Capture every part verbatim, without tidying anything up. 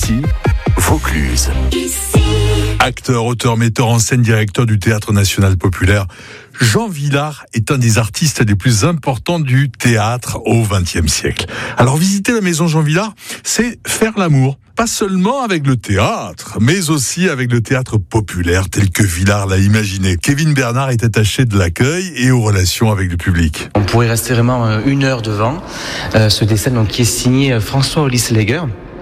Ici, Vaucluse. Ici. Acteur, auteur, metteur en scène, directeur du Théâtre National Populaire, Jean Vilar est un des artistes les plus importants du théâtre au vingtième siècle. Alors visiter la maison Jean Vilar, c'est faire l'amour. Pas seulement avec le théâtre, mais aussi avec le théâtre populaire tel que Vilar l'a imaginé. Kevin Bernard est attaché de l'accueil et aux relations avec le public. On pourrait rester vraiment une heure devant euh, ce dessin donc, qui est signé François Olisleger,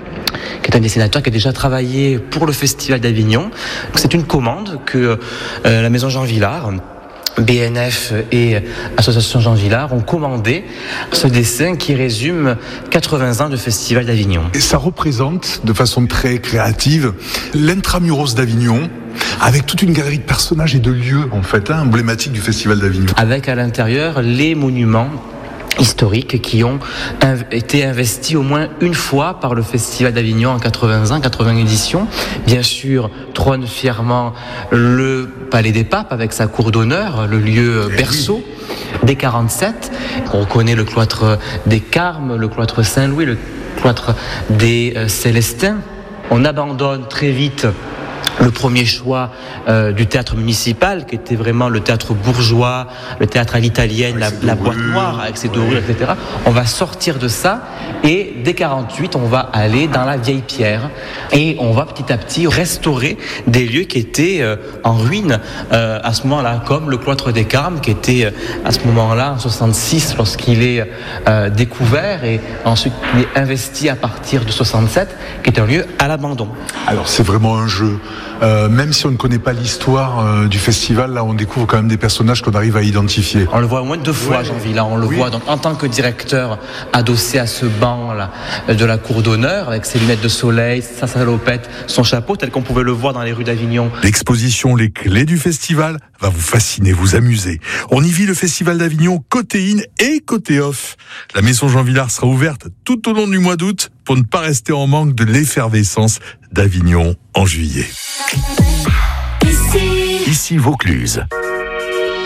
qui est un dessinateur qui a déjà travaillé pour le Festival d'Avignon. C'est une commande que euh, la maison Jean Vilar, B N F et Association Jean Vilar ont commandé ce dessin qui résume quatre-vingts ans de Festival d'Avignon. Et ça représente de façon très créative l'intramuros d'Avignon, avec toute une galerie de personnages et de lieux en fait, hein, emblématiques du Festival d'Avignon. Avec à l'intérieur les monuments historiques qui ont inv- été investis au moins une fois par le Festival d'Avignon en quatre-vingts ans, quatre-vingts éditions. Bien sûr, trône fièrement le Palais des Papes avec sa cour d'honneur, le lieu berceau des quarante-sept. On reconnaît le cloître des Carmes, le cloître Saint-Louis, le cloître des euh, Célestins. On abandonne très vite le premier choix euh, du théâtre municipal, qui était vraiment le théâtre bourgeois, le théâtre à l'italienne, la, la boîte noire avec ses dorures, et cetera. On va sortir de ça et dès quarante-huit, on va aller dans la vieille pierre et on va petit à petit restaurer des lieux qui étaient euh, en ruine euh, à ce moment-là, comme le cloître des Carmes, qui était euh, à ce moment-là en soixante-six lorsqu'il est euh, découvert et ensuite il est investi à partir de soixante-sept, qui est un lieu à l'abandon. Alors c'est vraiment un jeu. Euh, même si on ne connaît pas l'histoire euh, du festival, là on découvre quand même des personnages qu'on arrive à identifier. On le voit au moins deux fois, ouais. Jean Vilar. On le oui. voit donc en tant que directeur adossé à ce banc là de la cour d'honneur avec ses lunettes de soleil, sa salopette, son chapeau, tel qu'on pouvait le voir dans les rues d'Avignon. L'exposition Les Clés du Festival va vous fasciner, vous amuser. On y vit le Festival d'Avignon côté in et côté off. La maison Jean Vilar sera ouverte tout au long du mois d'août pour ne pas rester en manque de l'effervescence d'Avignon en juillet. Ici, Vaucluse.